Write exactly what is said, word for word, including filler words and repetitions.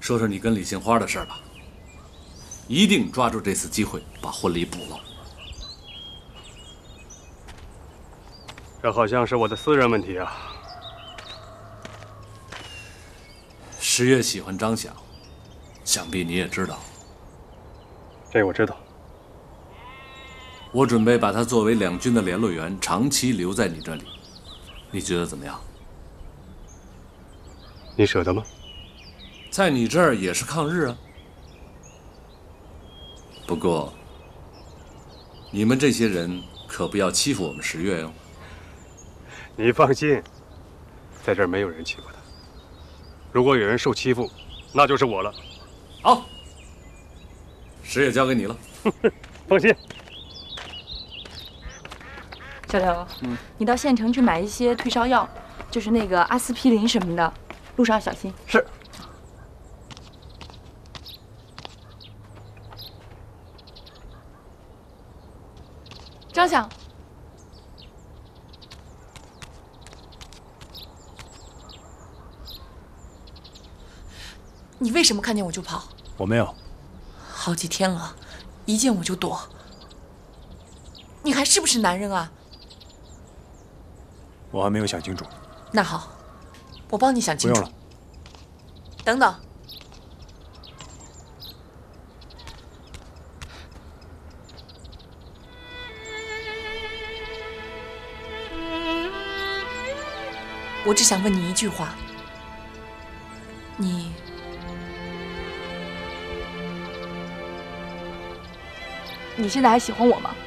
说说你跟李杏花的事儿吧。一定抓住这次机会把婚礼补了。 这好像是我的私人问题啊。 十月喜欢张想，想必你也知道。 这我知道。 我准备把他作为两军的联络员，长期留在你这里，你觉得怎么样？ 你舍得吗？ 在你这儿也是抗日啊。不过，你们这些人可不要欺负我们十月哟。 你放心，在这儿没有人欺负他。如果有人受欺负，那就是我了。 好，十月交给你了。 放心。 小刘，嗯，你到县城去买一些退烧药，就是那个阿司匹林什么的，路上要小心。 是。 张想， 你为什么看见我就跑？ 我没有。 好几天了，一见我就躲。你还是不是男人啊？ 我还没有想清楚。 那好，我帮你想清楚。 不用了。 等等。我只想问你一句话，你你现在还喜欢我吗？